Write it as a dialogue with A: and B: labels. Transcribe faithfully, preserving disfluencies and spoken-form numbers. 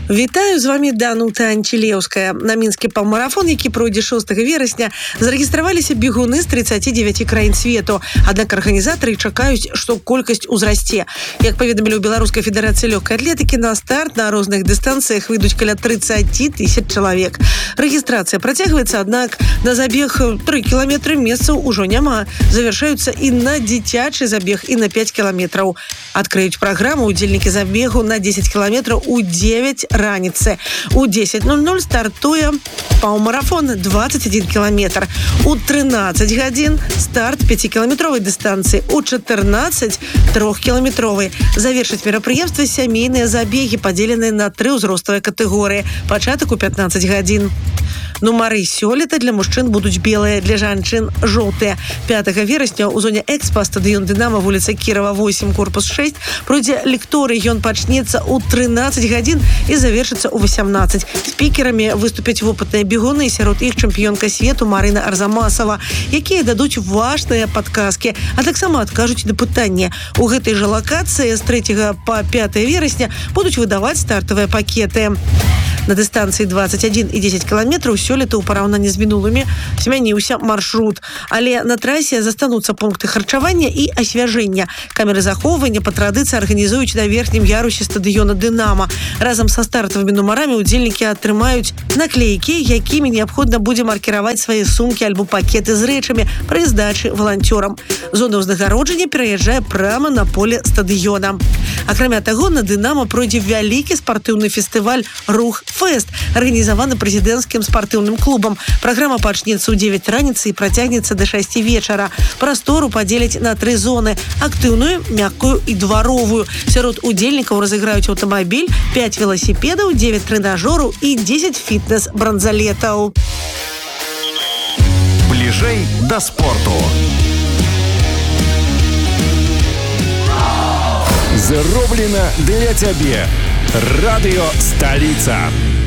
A: Вітаю, з вами Данута Анчелеўская. На мінскі паўмарафон, які пройдзе шостага верасня, зарэгістраваліся бегуны з тридцати девяти краін свету. Аднак арганізатары чакаюць, што колькасць узрасце. Як паведамілі ў Беларускай федэрацыі лёгкай атлетыкі, на старт на розных дыстанцыях выйдуць каля тридцати тысяч чалавек. Рэгістрацыя працягваецца, аднак на забег тры кіламетры месцаў ужо няма. Завяршаюцца і на дзіцячы забег, і на пять кіламетраў. Адкрыюць праграму удзельнікі забегу на десять кіламетраў у девять раніцы. У десять ноль ноль стартуе паўмарафон двадцать один кіламетр. У тринадцать гадзін старт пятикіламетровай дыстанцыі. У четырнадцать трохкіламетровай. Завершыць мерапрыемства сямейныя забегі, падзеленыя на тры ўзроставыя катэгорыі. Пачатак у пятнадцать гадзін. Нумары сёлета для мужчын будуць белыя, для жанчын жоўтыя. пятага верасня ў зоне Экспа стадыён Дынама, вуліца Кірова восемь, корпус шесть, пройдзе лекторый. Ён пачнецца ў тринадцать гадзін і завершыцца ў восемнадцать. Спікерамі выступяць вопытныя бегуны, сярод іх чэмпіёнка свету Марына Арзамасова, якія дадуць важныя падказкі, а таксама адкажуць на пытанне. У гэтай жа лакацыі з трэцяга па пятае верасня будуць выдаваць стартавыя пакеты. На дыстанцыі двадцать один і десять кіламетраў сёлета ў параўнанні з мінулымі змяніўся маршрут. Але на трасе застануцца пункты харчавання і асвяжэння. Камеры захоўвання па традыцыі арганізуюць на верхнім ярусе стадыёна Дынама. Разам са стартавымі нумарамі удзельнікі атрымаюць наклейкі, якімі неабходна будзе маркіраваць свае сумкі альбо пакеты з рэчамі пры здачы валанцёрам. Зона ўзнагароджання пераязджае прама на поле стадыёна. Акрамя таго, на Дынама пройдзе вялікі спартыўны фестываль «Рух Фест», арганізаваны прэзідэнцкім спартыўным клубам. Праграма пачнецца ў девять раніцы і працягнецца да шасці вечара. Прастору падзеляць на тры зоны: актыўную, мяккую і дваровую. Сярод удзельнікаў разыграюць аўтамабіль, пять веласіпедаў, девять трэнажораў і десять фітнес-бранзалетаў.
B: Бліжэй да спорту. Зроблена для цябе. Радыё «Сталіца».